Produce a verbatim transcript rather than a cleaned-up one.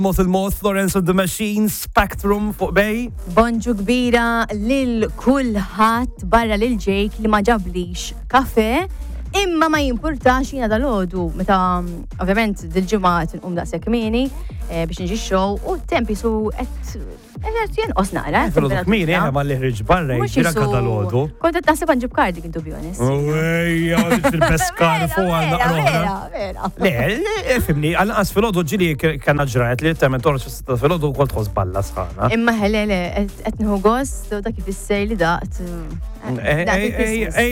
Mos il-mos, Florence of the Machine, Spectrum fuq bej. Bonġu kbira lil kulħadd barra lil Jake li ma ġablix kafe, imma ma jimpurtax jiena dal-għodu. Meta, ovvjament, dil-ġimgħa tinqum daqshekk kmieni biex niġi show u tempi su qed qed jenqos naqra. Filgħodu kmieni ma li ħriġ barra jiġri anke dal-għodu. Kont qed naħseb nġib kardi kien to be honest. Ejja, fil-best kar fuq għal naqra. Vera, Le, fimni, għal-qas filgħodu ġili kanna ġrajet li temmen torċ filgħodu kol tħoss balla sħana. Imma ħelele, qed nħu gost u dak ifisser li daqt.